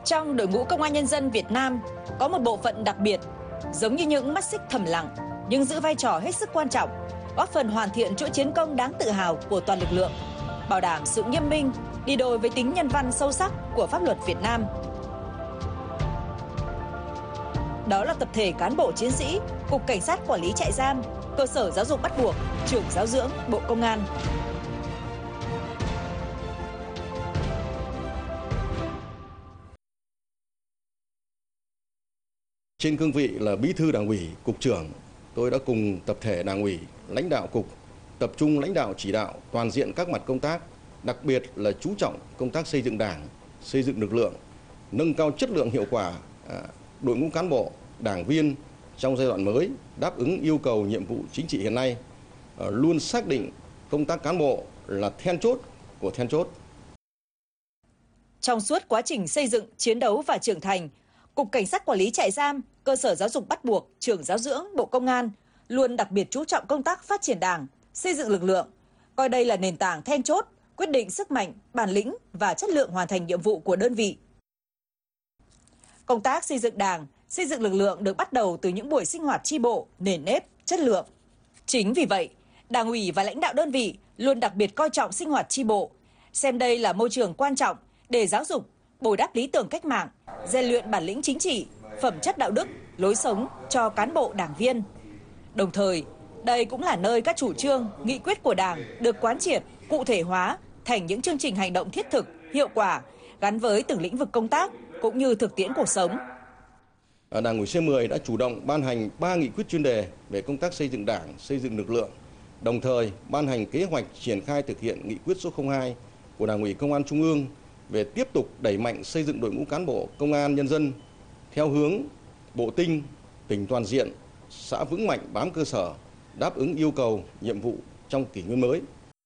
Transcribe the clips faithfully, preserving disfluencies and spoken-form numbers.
Trong đội ngũ công an nhân dân Việt Nam có một bộ phận đặc biệt, giống như những mắt xích thầm lặng nhưng giữ vai trò hết sức quan trọng, góp phần hoàn thiện chuỗi chiến công đáng tự hào của toàn lực lượng, bảo đảm sự nghiêm minh, đi đôi với tính nhân văn sâu sắc của pháp luật Việt Nam. Đó là tập thể cán bộ chiến sĩ Cục Cảnh sát Quản lý Trại giam, Cơ sở Giáo dục Bắt buộc, Trường Giáo dưỡng, Bộ Công an. Trên cương vị là Bí thư Đảng ủy, Cục trưởng, tôi đã cùng tập thể Đảng ủy, lãnh đạo Cục tập trung lãnh đạo chỉ đạo toàn diện các mặt công tác, đặc biệt là chú trọng công tác xây dựng Đảng, xây dựng lực lượng, nâng cao chất lượng hiệu quả đội ngũ cán bộ, đảng viên trong giai đoạn mới, đáp ứng yêu cầu nhiệm vụ chính trị hiện nay, luôn xác định công tác cán bộ là then chốt của then chốt. Trong suốt quá trình xây dựng, chiến đấu và trưởng thành, Cục Cảnh sát Quản lý Trại giam, Cơ sở Giáo dục Bắt buộc, Trường Giáo dưỡng, Bộ Công an luôn đặc biệt chú trọng công tác phát triển Đảng, xây dựng lực lượng, coi đây là nền tảng then chốt, quyết định sức mạnh, bản lĩnh và chất lượng hoàn thành nhiệm vụ của đơn vị. Công tác xây dựng Đảng, xây dựng lực lượng được bắt đầu từ những buổi sinh hoạt chi bộ, nền nếp, chất lượng. Chính vì vậy, Đảng ủy và lãnh đạo đơn vị luôn đặc biệt coi trọng sinh hoạt chi bộ, xem đây là môi trường quan trọng để giáo dục, bồi đắp lý tưởng cách mạng, rèn luyện bản lĩnh chính trị, phẩm chất đạo đức, lối sống cho cán bộ đảng viên. Đồng thời, đây cũng là nơi các chủ trương, nghị quyết của Đảng được quán triệt, cụ thể hóa thành những chương trình hành động thiết thực, hiệu quả, gắn với từng lĩnh vực công tác cũng như thực tiễn cuộc sống. Đảng ủy C mười đã chủ động ban hành ba nghị quyết chuyên đề về công tác xây dựng Đảng, xây dựng lực lượng, đồng thời ban hành kế hoạch triển khai thực hiện nghị quyết số không hai của Đảng ủy Công an Trung ương về tiếp tục đẩy mạnh xây dựng đội ngũ cán bộ công an nhân dân theo hướng bộ tinh, tỉnh toàn diện, xã vững mạnh bám cơ sở, đáp ứng yêu cầu, nhiệm vụ trong kỷ nguyên mới.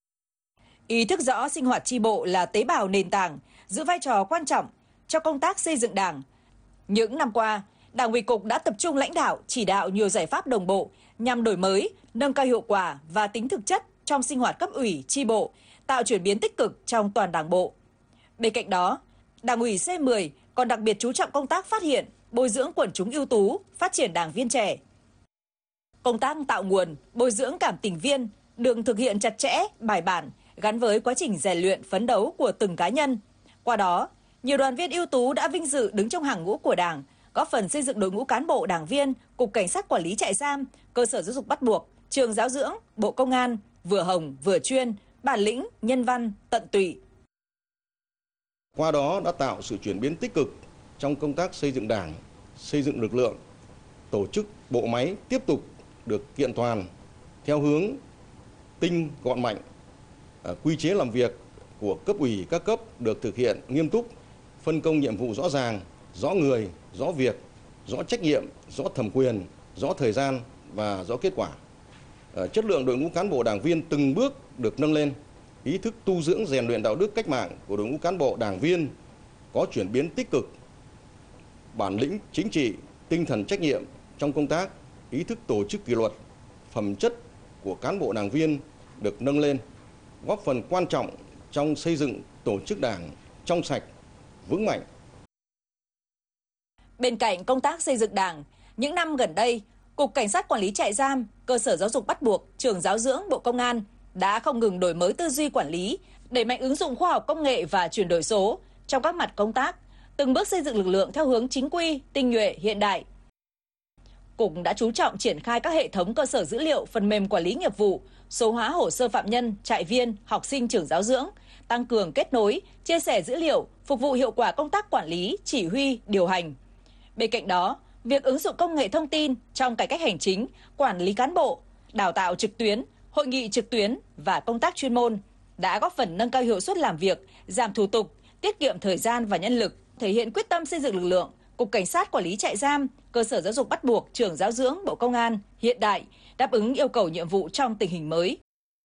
Ý thức rõ sinh hoạt chi bộ là tế bào nền tảng, giữ vai trò quan trọng cho công tác xây dựng Đảng. Những năm qua, Đảng ủy Cục đã tập trung lãnh đạo, chỉ đạo nhiều giải pháp đồng bộ nhằm đổi mới, nâng cao hiệu quả và tính thực chất trong sinh hoạt cấp ủy, chi bộ, tạo chuyển biến tích cực trong toàn Đảng bộ. Bên cạnh đó, Đảng ủy C mười còn đặc biệt chú trọng công tác phát hiện, bồi dưỡng quần chúng ưu tú, phát triển đảng viên trẻ. Công tác tạo nguồn, bồi dưỡng cảm tình viên được thực hiện chặt chẽ, bài bản, gắn với quá trình rèn luyện phấn đấu của từng cá nhân. Qua đó, nhiều đoàn viên ưu tú đã vinh dự đứng trong hàng ngũ của Đảng, góp phần xây dựng đội ngũ cán bộ đảng viên, Cục Cảnh sát Quản lý Trại giam, Cơ sở Giáo dục Bắt buộc, Trường Giáo dưỡng, Bộ Công an, vừa hồng vừa chuyên, bản lĩnh, nhân văn, tận tụy. Qua đó đã tạo sự chuyển biến tích cực trong công tác xây dựng Đảng, xây dựng lực lượng, tổ chức bộ máy tiếp tục được kiện toàn theo hướng tinh gọn mạnh, quy chế làm việc của cấp ủy các cấp được thực hiện nghiêm túc, phân công nhiệm vụ rõ ràng, rõ người, rõ việc, rõ trách nhiệm, rõ thẩm quyền, rõ thời gian và rõ kết quả. Chất lượng đội ngũ cán bộ đảng viên từng bước được nâng lên, ý thức tu dưỡng rèn luyện đạo đức cách mạng của đội ngũ cán bộ đảng viên có chuyển biến tích cực, bản lĩnh chính trị, tinh thần trách nhiệm trong công tác, ý thức tổ chức kỷ luật, phẩm chất của cán bộ đảng viên được nâng lên, góp phần quan trọng trong xây dựng tổ chức Đảng trong sạch, vững mạnh. Bên cạnh công tác xây dựng Đảng, những năm gần đây, Cục Cảnh sát Quản lý Trại giam, Cơ sở Giáo dục Bắt buộc, Trường Giáo dưỡng, Bộ Công an đã không ngừng đổi mới tư duy quản lý, đẩy mạnh ứng dụng khoa học công nghệ và chuyển đổi số trong các mặt công tác, từng bước xây dựng lực lượng theo hướng chính quy, tinh nhuệ, hiện đại. Cục đã chú trọng triển khai các hệ thống cơ sở dữ liệu, phần mềm quản lý nghiệp vụ, số hóa hồ sơ phạm nhân, trại viên, học sinh trường giáo dưỡng, tăng cường kết nối, chia sẻ dữ liệu, phục vụ hiệu quả công tác quản lý, chỉ huy, điều hành. Bên cạnh đó, việc ứng dụng công nghệ thông tin trong cải cách hành chính, quản lý cán bộ, đào tạo trực tuyến, hội nghị trực tuyến và công tác chuyên môn đã góp phần nâng cao hiệu suất làm việc, giảm thủ tục, tiết kiệm thời gian và nhân lực, thể hiện quyết tâm xây dựng lực lượng Cục Cảnh sát Quản lý Trại giam, Cơ sở Giáo dục Bắt buộc, Trường Giáo dưỡng, Bộ Công an hiện đại, đáp ứng yêu cầu nhiệm vụ trong tình hình mới.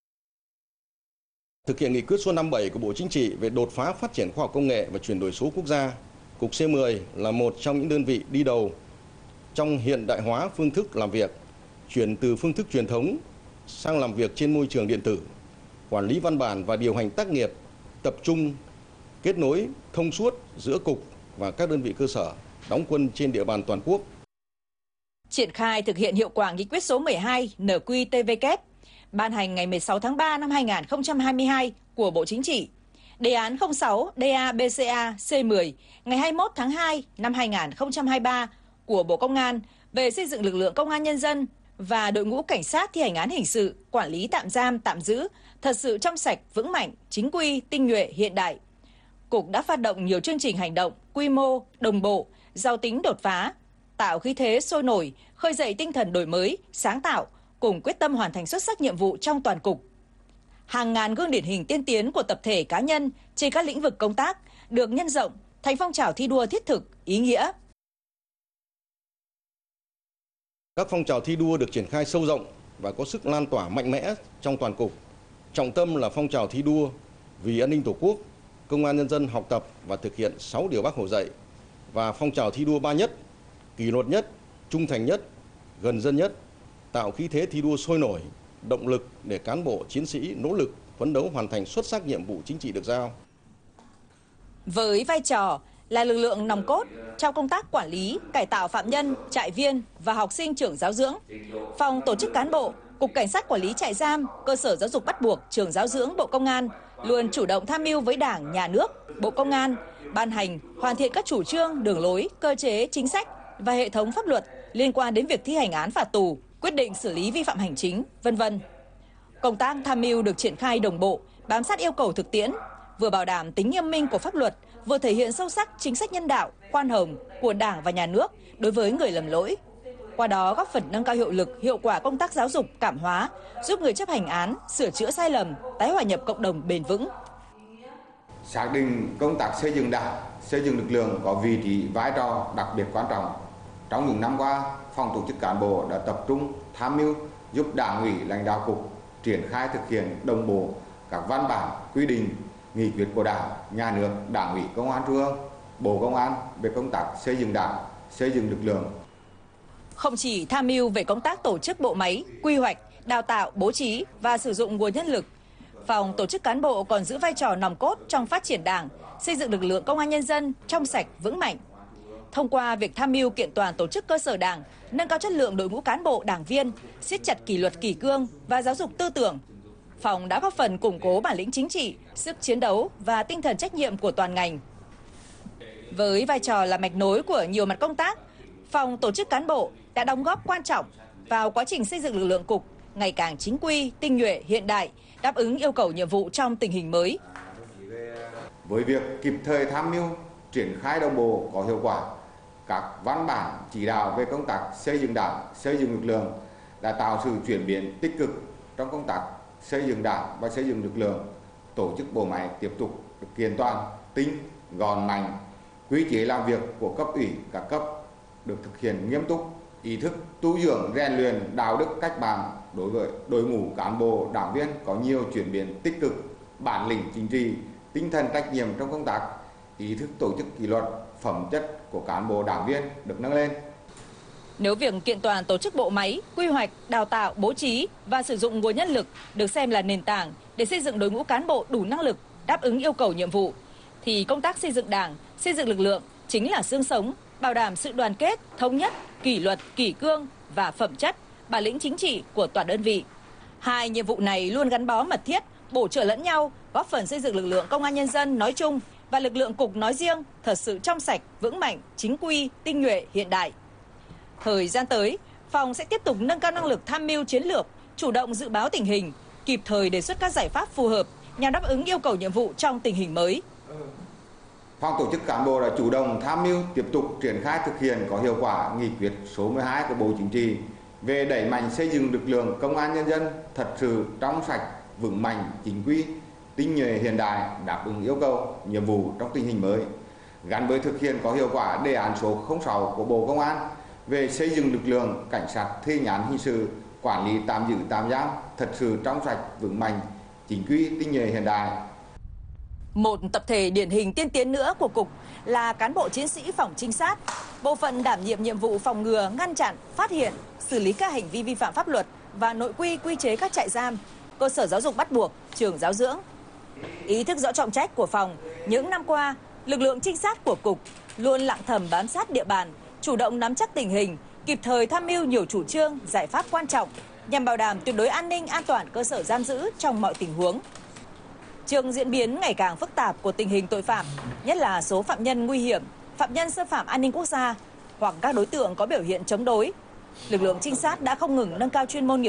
Thực hiện nghị quyết số năm mươi bảy của Bộ Chính trị về đột phá phát triển khoa học công nghệ và chuyển đổi số quốc gia, Cục C mười là một trong những đơn vị đi đầu trong hiện đại hóa phương thức làm việc, chuyển từ phương thức truyền thống sang làm việc trên môi trường điện tử, quản lý văn bản và điều hành tác nghiệp, tập trung kết nối thông suốt giữa Cục và các đơn vị cơ sở đóng quân trên địa bàn toàn quốc. Triển khai thực hiện hiệu quả nghị quyết số mười hai N Q T V K ban hành ngày mười sáu tháng ba năm hai nghìn không trăm hai mươi hai của Bộ Chính trị, đề án không sáu D A B C A C mười ngày hai mươi mốt tháng hai năm hai nghìn không trăm hai mươi ba của Bộ Công an về xây dựng lực lượng công an nhân dân và đội ngũ cảnh sát thi hành án hình sự, quản lý tạm giam, tạm giữ thật sự trong sạch, vững mạnh, chính quy, tinh nhuệ, hiện đại. Cục đã phát động nhiều chương trình hành động, quy mô, đồng bộ, giàu tính đột phá, tạo khí thế sôi nổi, khơi dậy tinh thần đổi mới, sáng tạo, cùng quyết tâm hoàn thành xuất sắc nhiệm vụ trong toàn cục. Hàng ngàn gương điển hình tiên tiến của tập thể cá nhân trên các lĩnh vực công tác được nhân rộng thành phong trào thi đua thiết thực, ý nghĩa. Các phong trào thi đua được triển khai sâu rộng và có sức lan tỏa mạnh mẽ trong toàn cục. Trọng tâm là phong trào thi đua vì an ninh Tổ quốc, công an nhân dân học tập và thực hiện sáu điều Bác Hồ dạy, và phong trào thi đua ba nhất: kỷ luật nhất, trung thành nhất, gần dân nhất, tạo khí thế thi đua sôi nổi, động lực để cán bộ chiến sĩ nỗ lực phấn đấu hoàn thành xuất sắc nhiệm vụ chính trị được giao. Với vai trò là lực lượng nòng cốt trong công tác quản lý, cải tạo phạm nhân, trại viên và học sinh trường giáo dưỡng, Phòng Tổ chức Cán bộ, Cục Cảnh sát Quản lý Trại giam, Cơ sở Giáo dục Bắt buộc, Trường Giáo dưỡng Bộ Công an luôn chủ động tham mưu với Đảng, Nhà nước, Bộ Công an, ban hành, hoàn thiện các chủ trương, đường lối, cơ chế, chính sách và hệ thống pháp luật liên quan đến việc thi hành án phạt tù, quyết định xử lý vi phạm hành chính, vân vân. Công tác tham mưu được triển khai đồng bộ, bám sát yêu cầu thực tiễn, vừa bảo đảm tính nghiêm minh của pháp luật, vừa thể hiện sâu sắc chính sách nhân đạo, khoan hồng của Đảng và Nhà nước đối với người lầm lỗi. Qua đó góp phần nâng cao hiệu lực, hiệu quả công tác giáo dục, cảm hóa, giúp người chấp hành án sửa chữa sai lầm, tái hòa nhập cộng đồng bền vững. Xác định công tác xây dựng Đảng, xây dựng lực lượng có vị trí vai trò đặc biệt quan trọng. Trong những năm qua, Phòng Tổ chức Cán bộ đã tập trung tham mưu giúp Đảng ủy, lãnh đạo cục triển khai thực hiện đồng bộ các văn bản, quy định, nghị quyết của Đảng, Nhà nước, Đảng ủy Công an Trung ương, Bộ Công an về công tác xây dựng Đảng, xây dựng lực lượng. Không chỉ tham mưu về công tác tổ chức bộ máy, quy hoạch, đào tạo, bố trí và sử dụng nguồn nhân lực, Phòng Tổ chức Cán bộ còn giữ vai trò nòng cốt trong phát triển Đảng, xây dựng lực lượng công an nhân dân trong sạch, vững mạnh. Thông qua việc tham mưu kiện toàn tổ chức cơ sở Đảng, nâng cao chất lượng đội ngũ cán bộ, đảng viên, siết chặt kỷ luật kỷ cương và giáo dục tư tưởng, Phòng đã góp phần củng cố bản lĩnh chính trị, sức chiến đấu và tinh thần trách nhiệm của toàn ngành. Với vai trò là mạch nối của nhiều mặt công tác, Phòng Tổ chức Cán bộ đã đóng góp quan trọng vào quá trình xây dựng lực lượng cục ngày càng chính quy, tinh nhuệ, hiện đại, đáp ứng yêu cầu nhiệm vụ trong tình hình mới. Với việc kịp thời tham mưu, triển khai đồng bộ có hiệu quả các văn bản chỉ đạo về công tác xây dựng Đảng, xây dựng lực lượng đã tạo sự chuyển biến tích cực trong công tác xây dựng Đảng và xây dựng lực lượng. Tổ chức bộ máy tiếp tục được kiện toàn, tinh, gọn, mạnh. Quy chế làm việc của cấp ủy các cấp được thực hiện nghiêm túc, ý thức tu dưỡng, rèn luyện đạo đức cách mạng đối với đội ngũ cán bộ, đảng viên có nhiều chuyển biến tích cực, bản lĩnh chính trị, tinh thần trách nhiệm trong công tác, ý thức tổ chức kỷ luật, phẩm chất của cán bộ đảng viên được nâng lên. Nếu việc kiện toàn tổ chức bộ máy, quy hoạch, đào tạo, bố trí và sử dụng nguồn nhân lực được xem là nền tảng để xây dựng đội ngũ cán bộ đủ năng lực đáp ứng yêu cầu nhiệm vụ, thì công tác xây dựng Đảng, xây dựng lực lượng chính là xương sống, bảo đảm sự đoàn kết, thống nhất, kỷ luật, kỷ cương và phẩm chất, bản lĩnh chính trị của toàn đơn vị. Hai nhiệm vụ này luôn gắn bó mật thiết, bổ trợ lẫn nhau, góp phần xây dựng lực lượng công an nhân dân nói chung và lực lượng cục nói riêng thật sự trong sạch, vững mạnh, chính quy, tinh nhuệ, hiện đại. Thời gian tới, Phòng sẽ tiếp tục nâng cao năng lực tham mưu chiến lược, chủ động dự báo tình hình, kịp thời đề xuất các giải pháp phù hợp nhằm đáp ứng yêu cầu nhiệm vụ trong tình hình mới. Phòng Tổ chức Cán bộ đã chủ động tham mưu tiếp tục triển khai thực hiện có hiệu quả nghị quyết số mười hai của Bộ Chính trị về đẩy mạnh xây dựng lực lượng công an nhân dân thật sự trong sạch, vững mạnh, chính quy, tinh nhuệ, hiện đại, đáp ứng yêu cầu nhiệm vụ trong tình hình mới, gắn với thực hiện có hiệu quả đề án số không sáu của Bộ Công an về xây dựng lực lượng cảnh sát thi hành án hình sự, quản lý tạm giữ tạm giam thật sự trong sạch, vững mạnh, chính quy, tinh nhuệ, hiện đại. Một tập thể điển hình tiên tiến nữa của cục là cán bộ chiến sĩ phòng trinh sát, bộ phận đảm nhiệm nhiệm vụ phòng ngừa, ngăn chặn, phát hiện, xử lý các hành vi vi phạm pháp luật và nội quy quy chế các trại giam, cơ sở giáo dục bắt buộc, trường giáo dưỡng. Ý thức rõ trọng trách của phòng, những năm qua, lực lượng trinh sát của cục luôn lặng thầm bám sát địa bàn, chủ động nắm chắc tình hình, kịp thời tham mưu nhiều chủ trương, giải pháp quan trọng nhằm bảo đảm tuyệt đối an ninh an toàn cơ sở giam giữ trong mọi tình huống. Trước diễn biến ngày càng phức tạp của tình hình tội phạm, nhất là số phạm nhân nguy hiểm, phạm nhân xâm phạm an ninh quốc gia hoặc các đối tượng có biểu hiện chống đối, lực lượng trinh sát đã không ngừng nâng cao chuyên môn nghiệp